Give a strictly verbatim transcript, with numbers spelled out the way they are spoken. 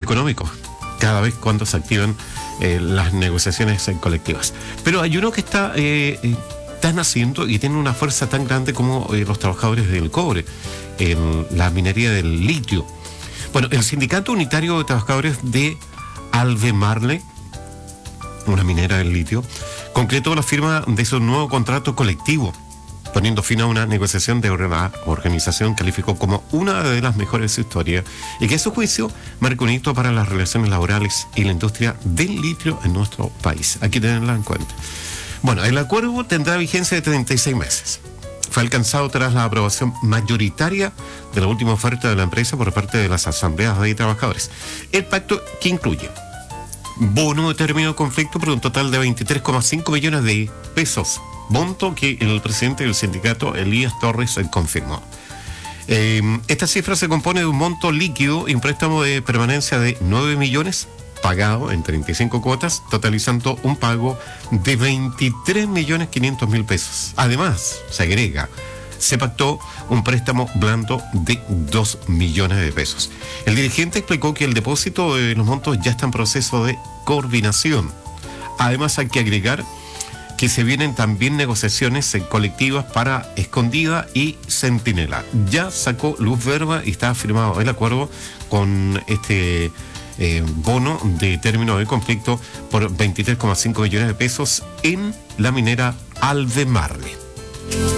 económicos cada vez cuando se activan eh, las negociaciones eh, colectivas. Pero hay uno que está eh, eh, tan haciendo y tiene una fuerza tan grande como eh, los trabajadores del cobre, en la minería del litio. Bueno, el Sindicato Unitario de Trabajadores de Albemarle, una minera del litio, concretó la firma de su nuevo contrato colectivo, poniendo fin a una negociación de una organización que calificó como una de las mejores de su historia y que a su juicio marca un hito para las relaciones laborales y la industria del litio en nuestro país. Hay que tenerla en cuenta. Bueno, el acuerdo tendrá vigencia de treinta y seis meses. Fue alcanzado tras la aprobación mayoritaria de la última oferta de la empresa por parte de las asambleas de trabajadores. El pacto, que incluye bono de término de conflicto por un total de veintitrés coma cinco millones de pesos, monto que el presidente del sindicato, Elías Torres, confirmó. Eh, esta cifra se compone de un monto líquido y un préstamo de permanencia de nueve millones pagado en treinta y cinco cuotas, totalizando un pago de veintitrés millones quinientos mil pesos. Además, se agrega, se pactó un préstamo blando de dos millones de pesos. El dirigente explicó que el depósito de los montos ya está en proceso de coordinación. Además, hay que agregar que se vienen también negociaciones colectivas para Escondida y Centinela. Ya sacó luz verde y está firmado el acuerdo con este eh, bono de término de conflicto por veintitrés coma cinco millones de pesos en la minera Albemarle.